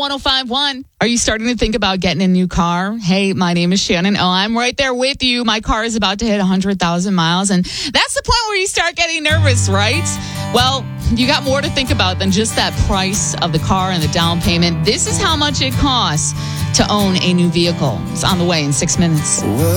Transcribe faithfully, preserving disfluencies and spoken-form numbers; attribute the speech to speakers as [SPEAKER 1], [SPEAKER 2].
[SPEAKER 1] one oh five one. Are you starting to think about getting a new car? Hey, my name is Shannon. Oh, I'm right there with you. My car is about to hit one hundred thousand miles. And that's the point where you start getting nervous, right? Well, you got more to think about than just that price of the car and the down payment. This is how much it costs to own a new vehicle. It's on the way in six minutes.